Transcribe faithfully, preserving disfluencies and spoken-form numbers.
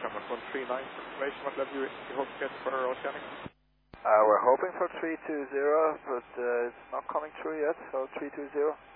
German one three nine for information. What level you, you hope to get for oceanic? Uh, we're hoping for three two zero, but uh, it's not coming through yet, so three two zero.